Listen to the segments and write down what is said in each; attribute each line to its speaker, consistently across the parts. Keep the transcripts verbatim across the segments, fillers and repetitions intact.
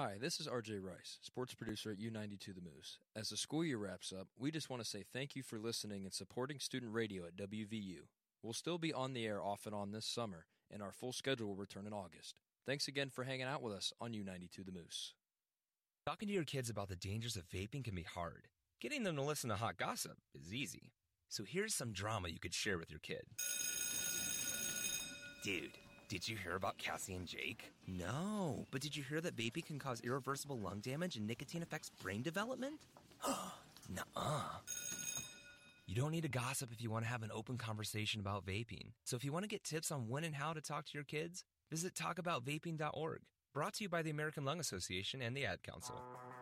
Speaker 1: Hi, this is R J Rice, sports producer at U ninety-two The Moose. As the school year wraps up, we just want to say thank you for listening and supporting student radio at W V U. We'll still be on the air off and on this summer, and our full schedule will return in August. Thanks again for hanging out with us on U ninety-two The Moose.
Speaker 2: Talking to your kids about the dangers of vaping can be hard. Getting them to listen to hot gossip is easy. So here's some drama you could share with your kid. Dude, did you hear about Cassie and Jake? No, but did you hear that vaping can cause irreversible lung damage and nicotine affects brain development? Nuh-uh. You don't need to gossip if you want to have an open conversation about vaping. So if you want to get tips on when and how to talk to your kids, visit talk about vaping dot org. Brought to you by the American Lung Association and the Ad Council.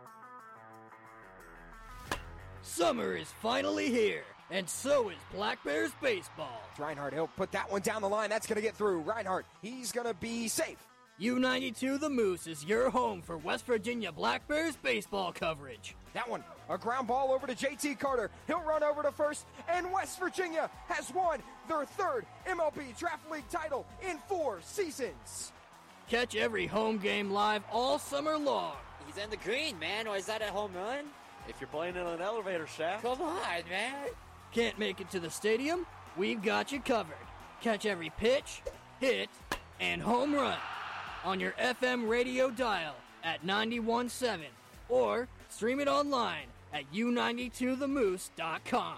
Speaker 3: Summer is finally here, and so is Black Bears baseball.
Speaker 4: Reinhardt, he'll put that one down the line. That's going to get through. Reinhardt, he's going to be safe.
Speaker 3: U ninety-two The Moose is your home for West Virginia Black Bears baseball coverage.
Speaker 4: That one, a ground ball over to J T Carter. He'll run over to first, and West Virginia has won their third M L B Draft League title in four seasons.
Speaker 3: Catch every home game live all summer long.
Speaker 5: He's in the green, man, or is that a home run?
Speaker 6: If you're playing in an elevator shaft.
Speaker 5: Come on, man.
Speaker 3: Can't make it to the stadium? We've got you covered. Catch every pitch, hit, and home run on your F M radio dial at ninety-one point seven or stream it online at U ninety-two the moose dot com.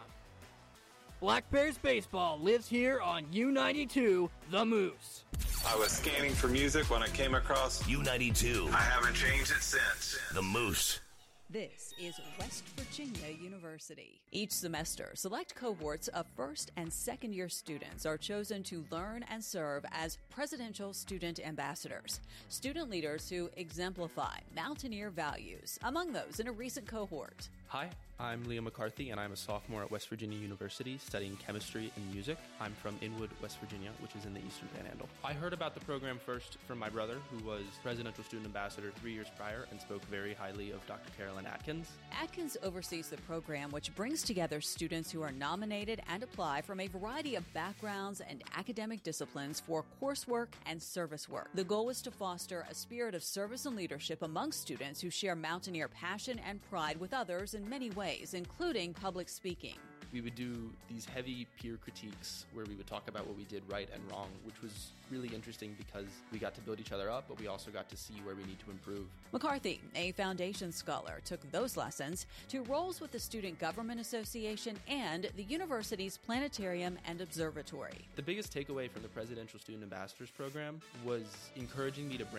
Speaker 3: Black Bears baseball lives here on U ninety-two The Moose.
Speaker 7: I was scanning for music when I came across
Speaker 8: U ninety-two.
Speaker 7: I haven't changed it since.
Speaker 8: The Moose.
Speaker 9: This is West Virginia University. Each semester, select cohorts of first and second year students are chosen to learn and serve as presidential student ambassadors, student leaders who exemplify Mountaineer values. Among those in a recent cohort.
Speaker 10: Hi, I'm Liam McCarthy, and I'm a sophomore at West Virginia University studying chemistry and music. I'm from Inwood, West Virginia, which is in the Eastern Panhandle. I heard about the program first from my brother, who was presidential student ambassador three years prior and spoke very highly of Doctor Carolyn Atkins.
Speaker 9: Atkins oversees the program, which brings together students who are nominated and apply from a variety of backgrounds and academic disciplines for coursework and service work. The goal is to foster a spirit of service and leadership among students who share Mountaineer passion and pride with others in many ways, including public speaking.
Speaker 10: We would do these heavy peer critiques where we would talk about what we did right and wrong, which was really interesting because we got to build each other up, but we also got to see where we need to improve.
Speaker 9: McCarthy, a foundation scholar, took those lessons to roles with the Student Government Association and the university's planetarium and observatory.
Speaker 10: The biggest takeaway from the Presidential Student Ambassadors program was encouraging me to